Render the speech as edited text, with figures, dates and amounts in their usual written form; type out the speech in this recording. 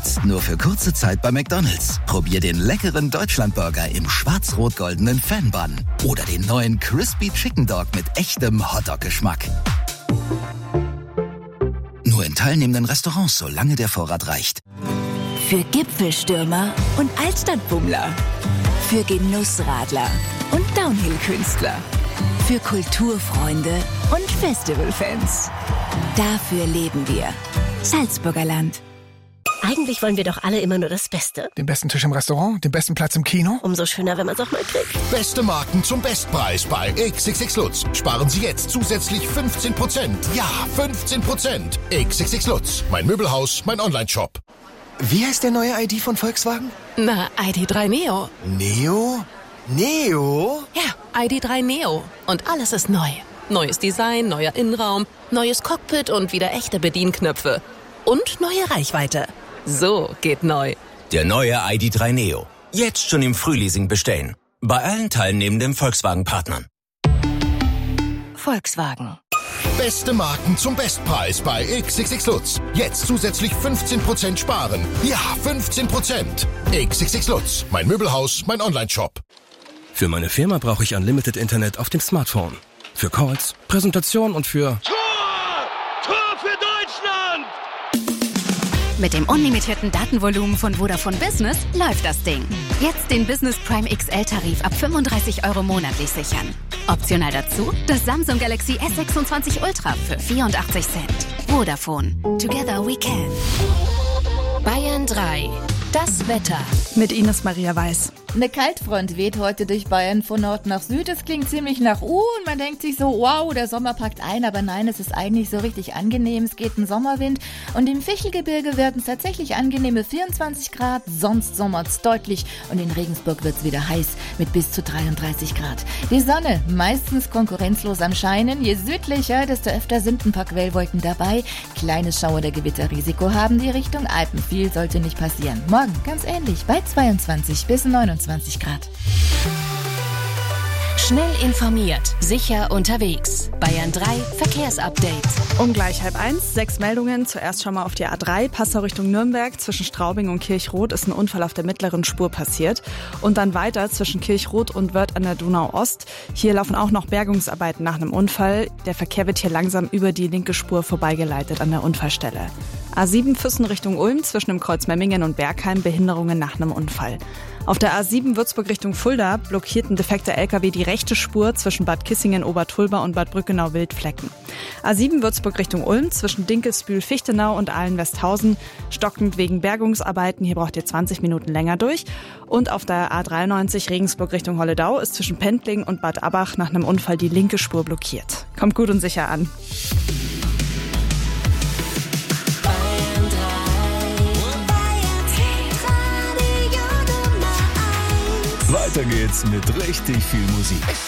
Jetzt nur für kurze Zeit bei McDonald's. Probier den leckeren Deutschlandburger im schwarz-rot-goldenen Fan-Bun oder den neuen Crispy Chicken Dog mit echtem Hotdog-Geschmack. Nur in teilnehmenden Restaurants, solange der Vorrat reicht. Für Gipfelstürmer und Altstadtbummler. Für Genussradler und Downhill-Künstler. Für Kulturfreunde und Festivalfans. Dafür leben wir. Salzburger Land. Eigentlich wollen wir doch alle immer nur das Beste. Den besten Tisch im Restaurant, den besten Platz im Kino. Umso schöner, wenn man es auch mal kriegt. Beste Marken zum Bestpreis bei XXX Lutz. Sparen Sie jetzt zusätzlich 15%. Ja, 15%. XXX Lutz. Mein Möbelhaus, mein Onlineshop. Wie heißt der neue ID von Volkswagen? Na, ID.3 Neo. Neo? Neo? Ja, ID.3 Neo. Und alles ist neu. Neues Design, neuer Innenraum, neues Cockpit und wieder echte Bedienknöpfe. Und neue Reichweite. So geht neu. Der neue ID.3 Neo. Jetzt schon im Frühleasing bestellen. Bei allen teilnehmenden Volkswagen-Partnern. Volkswagen. Beste Marken zum Bestpreis bei XXX Lutz. Jetzt zusätzlich 15% sparen. Ja, 15%. XXX Lutz. Mein Möbelhaus, mein Onlineshop. Für meine Firma brauche ich Unlimited Internet auf dem Smartphone. Für Calls, Präsentation und für... Tor für Deutschland! Mit dem unlimitierten Datenvolumen von Vodafone Business läuft das Ding. Jetzt den Business Prime XL-Tarif ab 35 € monatlich sichern. Optional dazu das Samsung Galaxy S26 Ultra für 84 Cent. Vodafone. Together we can. Bayern 3. Das Wetter. Mit Ines Maria Weiß. Eine Kaltfront weht heute durch Bayern von Nord nach Süd. Es klingt ziemlich nach und man denkt sich so, wow, der Sommer packt ein. Aber nein, es ist eigentlich so richtig angenehm. Es geht ein Sommerwind und im Fichtelgebirge werden es tatsächlich angenehme 24 Grad. Sonst sommert es deutlich und in Regensburg wird es wieder heiß mit bis zu 33 Grad. Die Sonne meistens konkurrenzlos am Scheinen. Je südlicher, desto öfter sind ein paar Quellwolken dabei. Kleines Schauer- oder Gewitterrisiko haben die Richtung Alpen. Viel sollte nicht passieren. Morgen ganz ähnlich bei 22 bis 29 Grad. Schnell informiert, sicher unterwegs. Bayern 3 Verkehrsupdate. Um gleich 12:30, 6 Meldungen. Zuerst schauen wir auf die A3, Passau Richtung Nürnberg. Zwischen Straubing und Kirchroth ist ein Unfall auf der mittleren Spur passiert. Und dann weiter zwischen Kirchroth und Wörth an der Donau-Ost. Hier laufen auch noch Bergungsarbeiten nach einem Unfall. Der Verkehr wird hier langsam über die linke Spur vorbeigeleitet an der Unfallstelle. A7 Füssen Richtung Ulm, zwischen dem Kreuz Memmingen und Bergheim, Behinderungen nach einem Unfall. Auf der A7 Würzburg Richtung Fulda blockiert ein defekter LKW die rechte Spur zwischen Bad Kissingen, Obertulba und Bad Brückenau-Wildflecken. A7 Würzburg Richtung Ulm, zwischen Dinkelsbühl-Fichtenau und Ahlen-Westhausen, stockend wegen Bergungsarbeiten. Hier braucht ihr 20 Minuten länger durch. Und auf der A93 Regensburg Richtung Holledau ist zwischen Pendling und Bad Abbach nach einem Unfall die linke Spur blockiert. Kommt gut und sicher an. Weiter geht's mit richtig viel Musik.